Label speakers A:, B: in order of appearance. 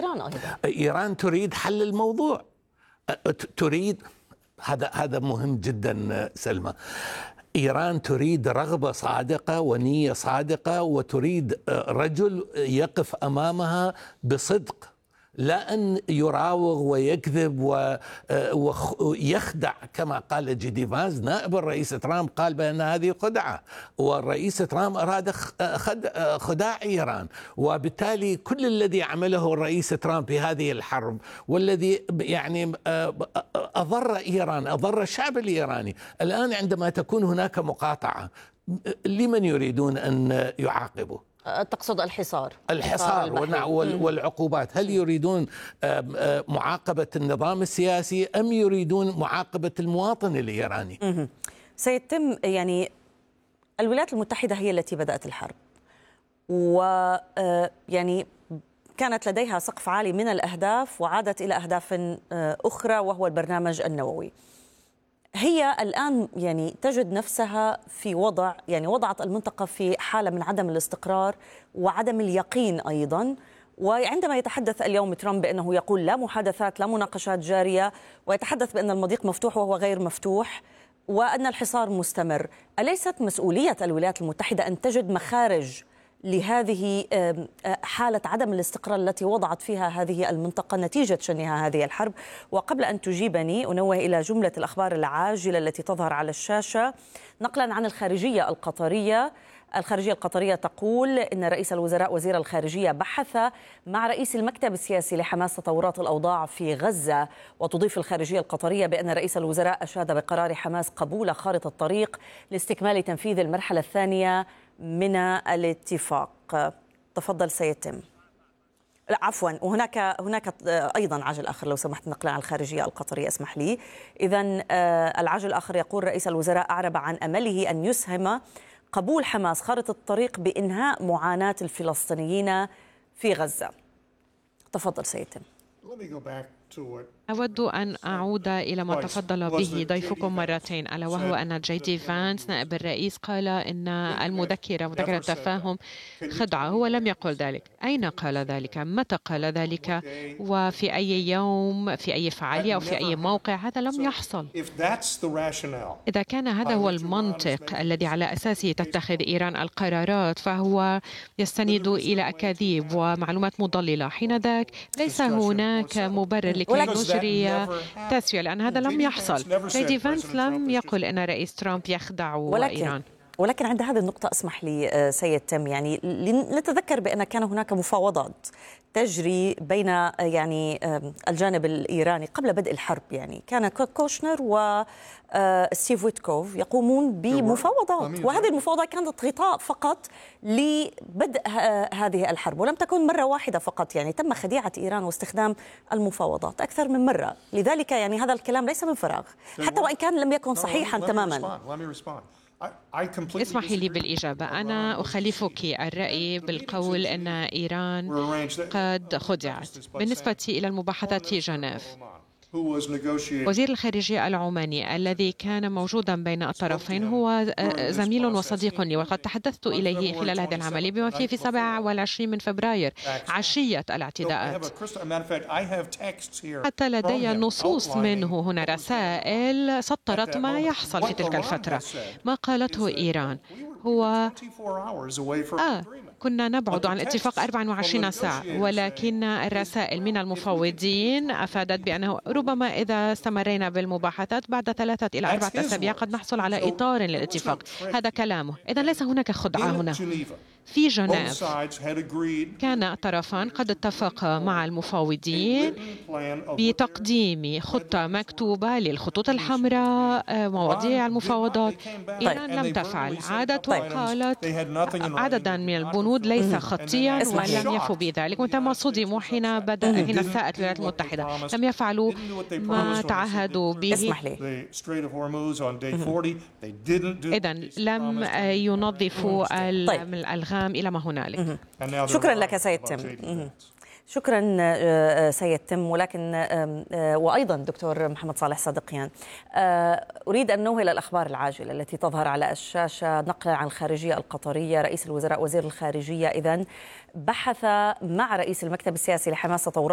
A: إيران أيضا.
B: إيران تريد حل الموضوع، تريد، هذا مهم جدا سلمى. إيران تريد رغبة صادقة ونية صادقة، وتريد رجل يقف أمامها بصدق، لا أن يراوغ ويكذب ويخدع كما قال جي فانس نائب الرئيس ترامب، قال بأن هذه خدعة، والرئيس ترامب أراد خداع إيران. وبالتالي كل الذي عمله الرئيس ترامب في هذه الحرب والذي يعني أضر إيران، أضر الشعب الإيراني، الآن عندما تكون هناك مقاطعة لمن يريدون أن يعاقبوا؟
A: تقصد الحصار
B: والعقوبات. هل يريدون معاقبة النظام السياسي أم يريدون معاقبة المواطن الإيراني؟
A: سيتم يعني الولايات المتحدة هي التي بدأت الحرب، ويعني كانت لديها سقف عالي من الأهداف وعادت إلى أهداف أخرى وهو البرنامج النووي. هي الآن يعني تجد نفسها في وضع، يعني وضعت المنطقة في حالة من عدم الاستقرار وعدم اليقين أيضا. وعندما يتحدث اليوم ترامب بأنه يقول لا محادثات لا مناقشات جارية، ويتحدث بأن المضيق مفتوح وهو غير مفتوح، وأن الحصار مستمر، أليست مسؤولية الولايات المتحدة أن تجد مخارج لهذه حالة عدم الاستقرار التي وضعت فيها هذه المنطقة نتيجة شنها هذه الحرب؟ وقبل أن تجيبني أنوه إلى جملة الأخبار العاجلة التي تظهر على الشاشة نقلا عن الخارجية القطرية. الخارجية القطرية تقول إن رئيس الوزراء وزير الخارجية بحث مع رئيس المكتب السياسي لحماس تطورات الأوضاع في غزة. وتضيف الخارجية القطرية بأن رئيس الوزراء أشاد بقرار حماس قبول خارطة الطريق لاستكمال تنفيذ المرحلة الثانية من الاتفاق. تفضل سيتم. لا عفوا، وهناك أيضا عجل آخر لو سمحت، نقلا عن الخارجية القطرية، اسمح لي. إذن العجل الآخر يقول رئيس الوزراء أعرب عن أمله أن يسهم قبول حماس خارطة الطريق بإنهاء معاناة الفلسطينيين في غزة. تفضل سيتم.
C: أود أن أعود إلى ما تفضل به ضيفكم مرتين، ألا وهو أن جي دي فانس نائب الرئيس قال إن مذكرة التفاهم خدعة. هو لم يقل ذلك. أين قال ذلك؟ متى قال ذلك؟ وفي أي يوم؟ في أي فعالية أو في أي موقع؟ هذا لم يحصل. إذا كان هذا هو المنطق الذي على أساسه تتخذ إيران القرارات، فهو يستند إلى أكاذيب ومعلومات مضللة. حينذاك ليس هناك مبرر لكي نجري تسوية، لأن هذا لم يحصل. جي دي فانس لم يقل أن رئيس ترامب يخدع إيران.
A: ولكن عند هذه النقطة اسمح لي سيد تم، يعني نتذكر بأن كان هناك مفاوضات تجري بين يعني الجانب الإيراني قبل بدء الحرب. يعني كان كوشنر وستيف ويتكوف يقومون بمفاوضات، وهذه المفاوضات كانت غطاء فقط لبدء هذه الحرب، ولم تكن مرة واحدة فقط. يعني تم خديعة إيران واستخدام المفاوضات أكثر من مرة. لذلك يعني هذا الكلام ليس من فراغ، حتى وإن كان لم يكن صحيحا تماما.
C: اسمحي لي بالإجابة. أنا أخالفك الرأي بالقول أن إيران قد خدعت. بالنسبة إلى المباحثات في جنيف، وزير الخارجية العماني الذي كان موجودا بين الطرفين هو زميل وصديق لي، وقد تحدثت إليه خلال هذا العمل بما فيه في 27 من فبراير عشية الاعتداءات. حتى لدي نصوص منه هنا، رسائل سطرت ما يحصل في تلك الفترة. ما قالته إيران هو كنا نبعد عن الاتفاق 24 ساعة، ولكن الرسائل من المفاوضين أفادت بأنه ربما إذا استمرينا بالمباحثات بعد 3 إلى 4 أسابيع قد نحصل على إطار للاتفاق. هذا كلامه. إذن ليس هناك خدعة هنا. في جنيف كان الطرفان قد اتفقا مع المفاوضين بتقديم خطة مكتوبة للخطوط الحمراء، مواضيع المفاوضات. إيران لم تفعل. عادت وقالت عددا من البنود ليس خطيا ولم يفوا بذلك، وتم صدموا حين ساءت الولايات المتحدة. لم يفعلوا ما تعهدوا به.
A: اسمح لي.
C: إذن لم ينظفوا الألغام إلى ما هنالك.
A: شكرا لك سيد تم. شكرا سيد تم. ولكن وأيضا دكتور محمد صالح صادقيان، أريد أن نوه إلى الأخبار العاجلة التي تظهر على الشاشة نقلا عن الخارجية القطرية. رئيس الوزراء وزير الخارجية إذن بحث مع رئيس المكتب السياسي لحماس تطورات